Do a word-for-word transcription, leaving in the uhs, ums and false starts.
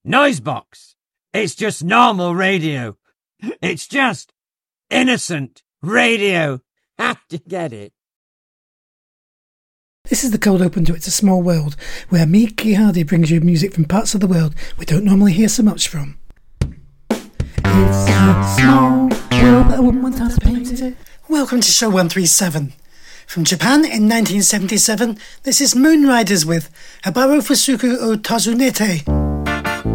Noisebox. It's just normal radio. It's just innocent radio. Have to get it. This is the cold open to It's a Small World, where me, Key Hardy, brings you music from parts of the world we don't normally hear so much from. It's a small world, but I wouldn't want to paint it. Welcome to show one thirty-seven. From Japan in nineteen seventy-seven, this is Moonriders with Habaru Fusuku o Tazunete.